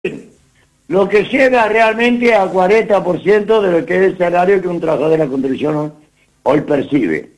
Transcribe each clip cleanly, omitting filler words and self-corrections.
lo que llega realmente al 40% de lo que es el salario que un trabajador de la construcción hoy percibe.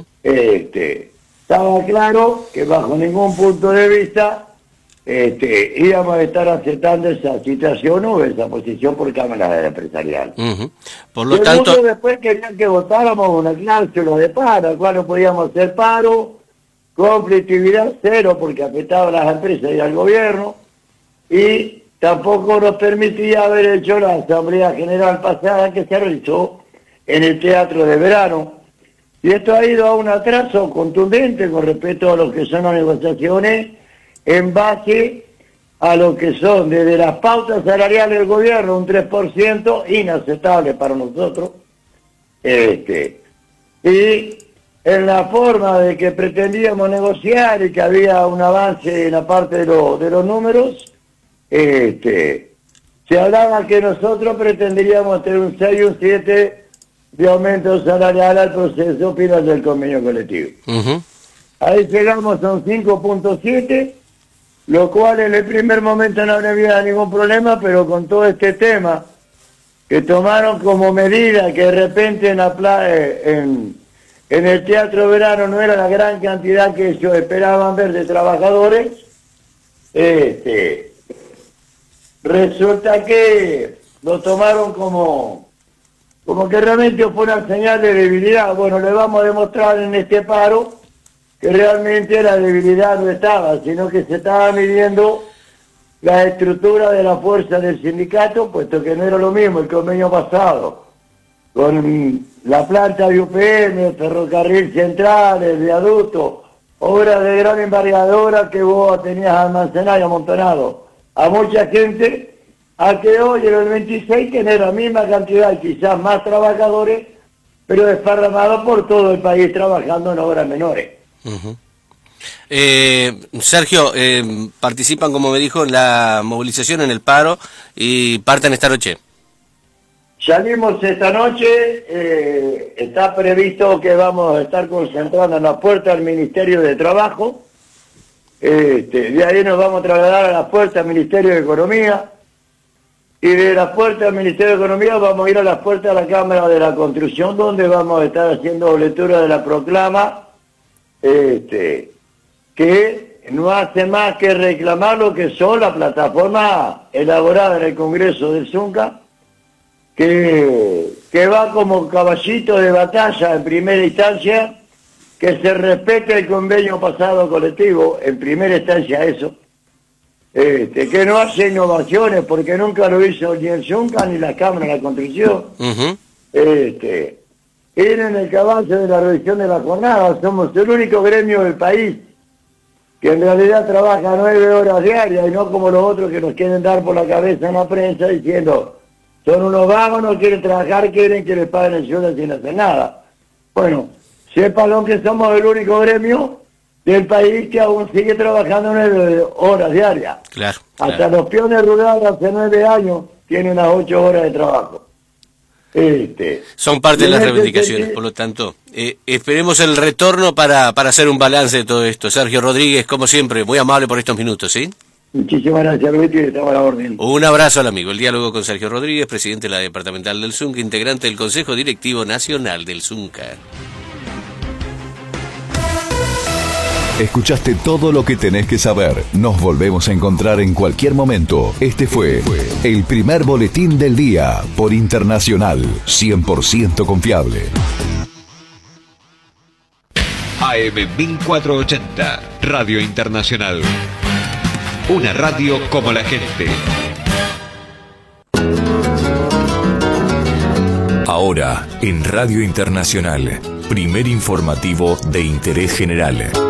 Estaba claro que bajo ningún punto de vista íbamos a estar aceptando esa situación o esa posición por Cámara Empresarial. Por lo tanto, después querían que votáramos una cláusula de paro, al cual no podíamos hacer paro, conflictividad cero porque afectaba a las empresas y al gobierno, y tampoco nos permitía haber hecho la Asamblea General pasada que se realizó en el Teatro de Verano. Y esto ha ido a un atraso contundente con respecto a lo que son las negociaciones en base a lo que son desde las pautas salariales del gobierno, un 3% inaceptable para nosotros, y en la forma de que pretendíamos negociar y que había un avance en la parte de los números, se hablaba que nosotros pretenderíamos tener un 6 y un 7 de aumento salarial al proceso final del convenio colectivo. Ahí llegamos a un 5.7, lo cual en el primer momento no había ningún problema, pero con todo este tema que tomaron como medida que de repente en el Teatro Verano no era la gran cantidad que ellos esperaban ver de trabajadores, resulta que lo tomaron como que realmente fue una señal de debilidad. Bueno, le vamos a demostrar en este paro que realmente la debilidad no estaba, sino que se estaba midiendo la estructura de la fuerza del sindicato, puesto que no era lo mismo el convenio pasado, con la planta de UPM, ferrocarril central, el viaducto, obras de gran envergadura que vos tenías almacenado y amontonado a mucha gente, a que hoy en el 26 tener la misma cantidad y quizás más trabajadores, pero desparramados por todo el país trabajando en obras menores. Sergio, participan, como me dijo, en la movilización, en el paro, y parten esta noche. Salimos esta noche, está previsto que vamos a estar concentrando en la puerta del Ministerio de Trabajo, de ahí nos vamos a trasladar a la puerta del Ministerio de Economía, y de la puerta del Ministerio de Economía vamos a ir a la puerta de la Cámara de la Construcción, donde vamos a estar haciendo lectura de la proclama, que no hace más que reclamar lo que son la plataforma elaborada en el Congreso del Zunca, que va como caballito de batalla en primera instancia, que se respete el convenio pasado colectivo, en primera instancia eso, que no hace innovaciones porque nunca lo hizo ni el Zunca ni la Cámara de la Construcción, ir en el avance de la revisión de la jornada. Somos el único gremio del país que en realidad trabaja 9 horas diarias y no como los otros que nos quieren dar por la cabeza en la prensa diciendo son unos vagos, no quieren trabajar, quieren que les paguen el sueldo sin hacer nada. Bueno, sépanlo que somos el único gremio del país que aún sigue trabajando 9 horas diarias. Claro. Hasta los peones rurales hace 9 años tienen unas 8 horas de trabajo. Son parte de las reivindicaciones, por lo tanto, esperemos el retorno para hacer un balance de todo esto. Sergio Rodríguez, como siempre, muy amable por estos minutos, ¿sí? Muchísimas gracias, Luis, y estamos a la orden. Un abrazo al amigo. El diálogo con Sergio Rodríguez, presidente de la departamental del Zunca, integrante del Consejo Directivo Nacional del Zunca. Escuchaste todo lo que tenés que saber. Nos volvemos a encontrar en cualquier momento. Este fue el primer boletín del día por Internacional, 100% confiable. AM 1480, Radio Internacional. Una radio como la gente. Ahora, en Radio Internacional, primer informativo de interés general.